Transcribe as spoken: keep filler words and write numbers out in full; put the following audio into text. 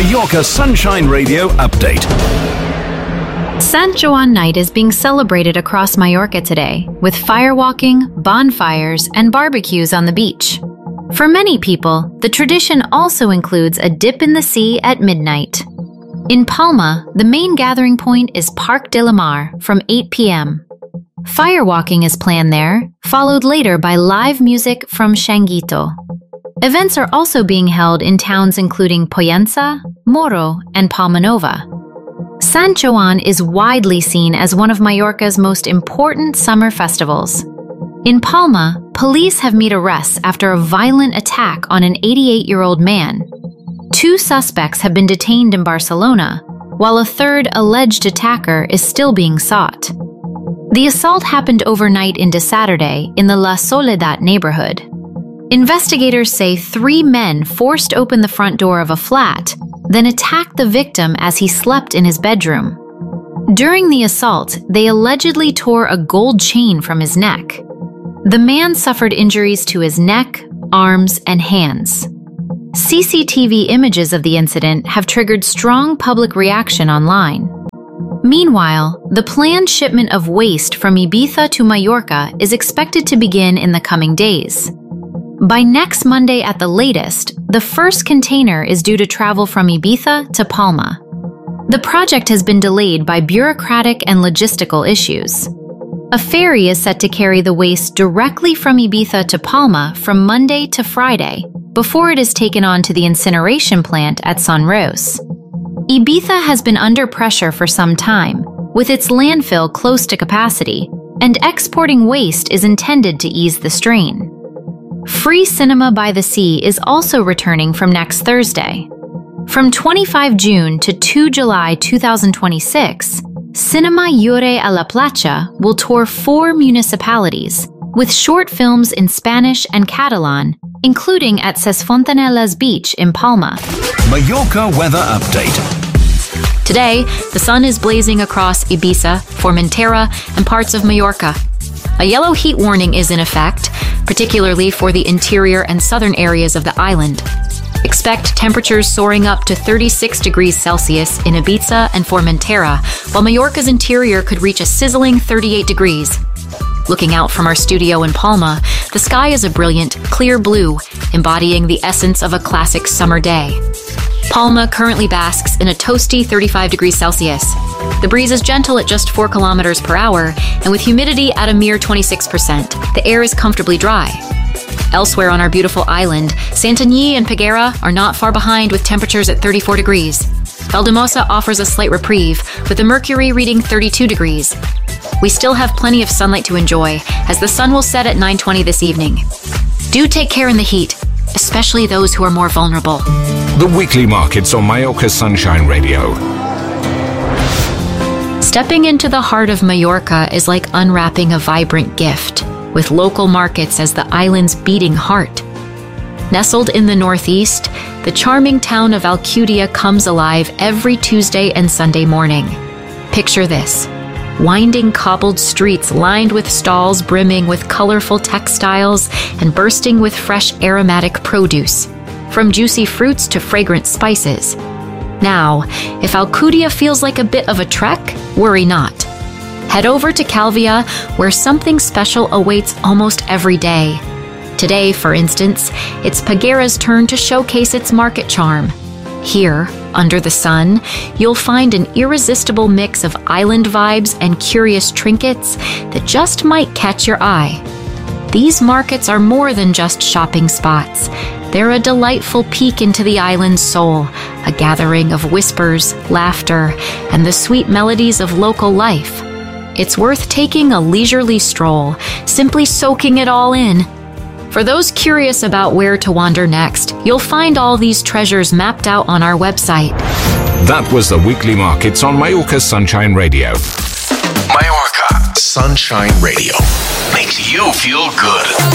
Mallorca Sunshine Radio update. Sant Joan Night is being celebrated across Mallorca today, with firewalking, bonfires, and barbecues on the beach. For many people, the tradition also includes a dip in the sea at midnight. In Palma, the main gathering point is Parc de la Mar from eight p.m. Firewalking is planned there, followed later by live music from Changuito. Events are also being held in towns including Pollença, Moro, and Palma Nova. Sant Joan is widely seen as one of Mallorca's most important summer festivals. In Palma, police have made arrests after a violent attack on an eighty-eight-year-old man. Two suspects have been detained in Barcelona, while a third alleged attacker is still being sought. The assault happened overnight into Saturday in the La Soledad neighborhood. Investigators say three men forced open the front door of a flat, then attacked the victim as he slept in his bedroom. During the assault, they allegedly tore a gold chain from his neck. The man suffered injuries to his neck, arms, and hands. C C T V images of the incident have triggered strong public reaction online. Meanwhile, the planned shipment of waste from Ibiza to Mallorca is expected to begin in the coming days. By next Monday at the latest, the first container is due to travel from Ibiza to Palma. The project has been delayed by bureaucratic and logistical issues. A ferry is set to carry the waste directly from Ibiza to Palma from Monday to Friday, before it is taken on to the incineration plant at Son Ros. Ibiza has been under pressure for some time, with its landfill close to capacity, and exporting waste is intended to ease the strain. Free cinema by the sea is also returning from next Thursday. From twenty-fifth of June to the second of July two thousand twenty-six, Cinema Llore a la Platja will tour four municipalities, with short films in Spanish and Catalan, including at Ses Fontanelas Beach in Palma. Mallorca weather update. Today, the sun is blazing across Ibiza, Formentera, and parts of Mallorca. A yellow heat warning is in effect, particularly for the interior and southern areas of the island. Expect temperatures soaring up to thirty-six degrees Celsius in Ibiza and Formentera, while Mallorca's interior could reach a sizzling thirty-eight degrees. Looking out from our studio in Palma, the sky is a brilliant, clear blue, embodying the essence of a classic summer day. Palma currently basks in a toasty thirty-five degrees Celsius. The breeze is gentle at just four kilometers per hour, and with humidity at a mere twenty-six percent, the air is comfortably dry. Elsewhere on our beautiful island, Santanyí and Peguera are not far behind with temperatures at thirty-four degrees. Valldemossa offers a slight reprieve, with the mercury reading thirty-two degrees. We still have plenty of sunlight to enjoy, as the sun will set at nine twenty this evening. Do take care in the heat, especially those who are more vulnerable. The weekly markets on Mallorca Sunshine Radio. Stepping into the heart of Mallorca is like unwrapping a vibrant gift, with local markets as the island's beating heart. Nestled in the northeast, the charming town of Alcudia comes alive every Tuesday and Sunday morning. Picture this: winding cobbled streets lined with stalls brimming with colorful textiles and bursting with fresh aromatic produce, from juicy fruits to fragrant spices. Now, if Alcudia feels like a bit of a trek, worry not. Head over to Calvia, where something special awaits almost every day. Today, for instance, it's Peguera's turn to showcase its market charm. Here, under the sun, you'll find an irresistible mix of island vibes and curious trinkets that just might catch your eye. These markets are more than just shopping spots. They're a delightful peek into the island's soul, a gathering of whispers, laughter, and the sweet melodies of local life. It's worth taking a leisurely stroll, simply soaking it all in. For those curious about where to wander next, you'll find all these treasures mapped out on our website. That was the weekly markets on Mallorca Sunshine Radio. Mallorca Sunshine Radio makes you feel good.